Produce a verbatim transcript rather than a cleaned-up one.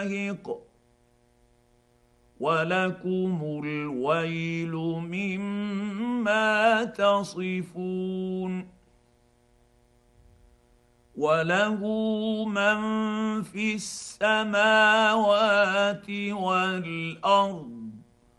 مستهق ولكم الويل مما تصفون وله من في السماوات والارض